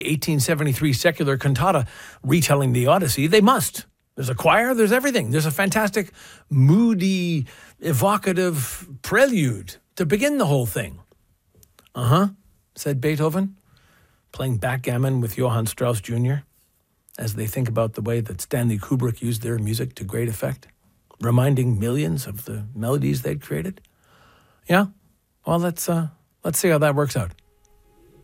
1873 secular cantata retelling the Odyssey. They must. There's a choir, there's everything. There's a fantastic, moody, evocative prelude to begin the whole thing. Said Beethoven, playing backgammon with Johann Strauss Jr., as they think about the way that Stanley Kubrick used their music to great effect, reminding millions of the melodies they'd created. Yeah, well, let's see how that works out.